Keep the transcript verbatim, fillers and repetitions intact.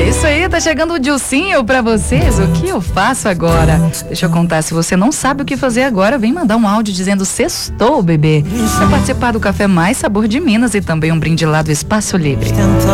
É isso aí, tá chegando o Dilcinho pra vocês. O que eu faço agora? Deixa eu contar, se você não sabe o que fazer agora, vem mandar um áudio dizendo sextou, bebê. Pra participar do Café Mais Sabor de Minas e também um brinde lá do Espaço Livre.